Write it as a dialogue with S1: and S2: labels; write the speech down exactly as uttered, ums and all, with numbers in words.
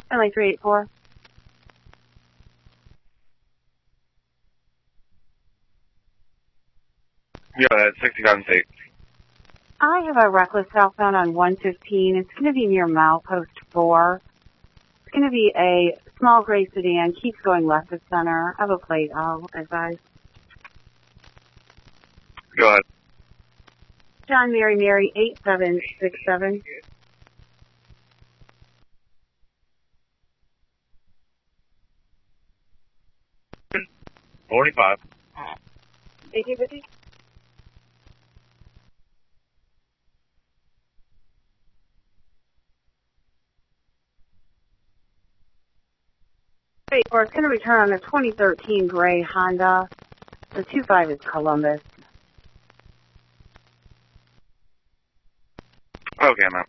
S1: L A three eight four.
S2: Yeah, that's sixty-five and state.
S1: I have a reckless southbound on one fifteen. It's going to be near Milepost four. It's going to be a small gray sedan. Keeps going left of center. I have a plate. I'll advise.
S2: Go ahead.
S1: John Mary Mary eight seven six seven.
S2: forty-five.
S1: eighteen fifty. Or it's going to return on a twenty thirteen gray Honda. The two five is Columbus.
S2: Okay, ma'am.